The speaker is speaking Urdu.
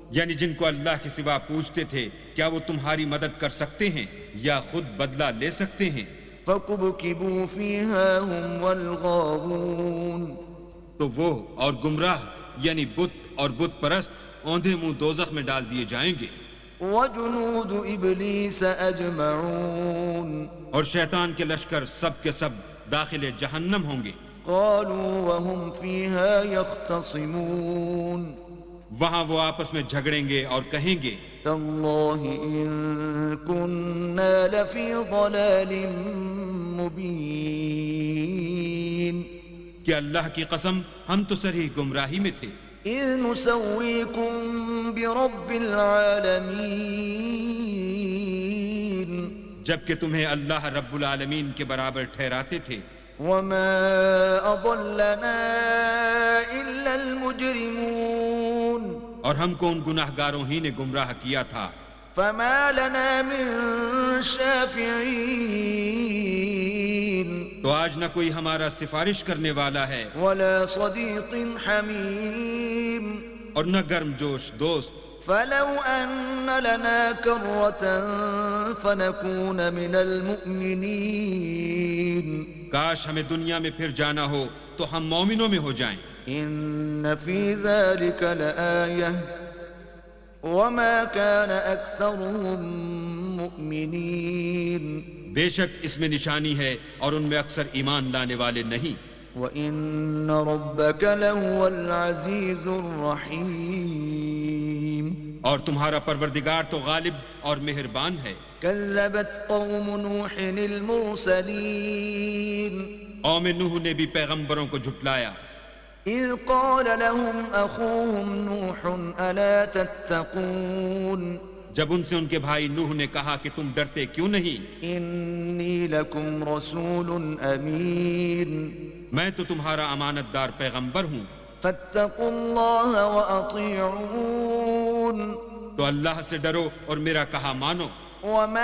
یعنی جن کو اللہ کے سوا پوچھتے تھے کیا وہ تمہاری مدد کر سکتے ہیں یا خود بدلہ لے سکتے ہیں؟ فَكُبْكِبُوا فِيهَا هُمْ وَالْغَاوُونَ تو وہ اور گمراہ یعنی بت اور بت پرست اوندھے منہ دوزخ میں ڈال دیے جائیں گے. وَجُنُودُ إِبْلِيسَ أَجْمَعُونَ اور شیطان کے لشکر سب کے سب داخل جہنم ہوں گے. قَالُوا وَهُمْ فِيهَا يَخْتَصِمُونَ وہاں وہ آپس میں جھگڑیں گے اور کہیں گے تَاللَّهِ إِن كُنَّا لَفِي ضَلَالٍ مُبِينٍ کہ اللہ کی قسم ہم تو صریح گمراہی میں تھے. إِذْ نُسَوِّيكُم بِرَبِّ الْعَالَمِينَ جبکہ تمہیں اللہ رب العالمین کے برابر ٹھہراتے تھے. وَمَا أَضَلَّنَا إِلَّا الْمُجْرِمُونَ اور ہم کو ان گناہگاروں ہی نے گمراہ کیا تھا. فَمَا لَنَا مِن شَافِعِينَ تو آج نہ کوئی ہمارا سفارش کرنے والا ہے وَلَا صَدِيقٍ حَمِيمٍ اور نہ گرم جوش دوست. فَلَوْ أَنَّ لَنَا كَرَّةً فَنَكُونَ مِنَ الْمُؤْمِنِينَ کاش ہمیں دنیا میں پھر جانا ہو تو ہم مومنوں میں ہو جائیں. إِنَّ فِي ذَلِكَ لَآيَةً وَمَا كَانَ أَكْثَرُهُم مُؤْمِنِينَ بے شک اس میں نشانی ہے اور ان میں اکثر ایمان لانے والے نہیں. وَإِنَّ رَبَّكَ لَهُوَ الْعَزِيزُ الرَّحِيمُ اور تمہارا پروردگار تو غالب اور مہربان ہے. كَذَّبَتْ قَوْمُ نُوحٍ الْمُرْسَلِينَ قوم نوح نے بھی پیغمبروں کو جھٹلایا. إِذْ قَالَ لَهُمْ أَخُوهُمْ نُوحٌ أَلَا تَتَّقُونَ جب ان سے ان کے بھائی نوح نے کہا کہ تم ڈرتے کیوں نہیں؟ إِنِّي لَكُمْ رَسُولٌ أَمِينٌ میں تو تمہارا امانت دار پیغمبر ہوں. فَاتَّقُوا اللَّهَ وَأَطِيعُونَ تو اللہ سے ڈرو اور میرا کہا مانو. وَمَا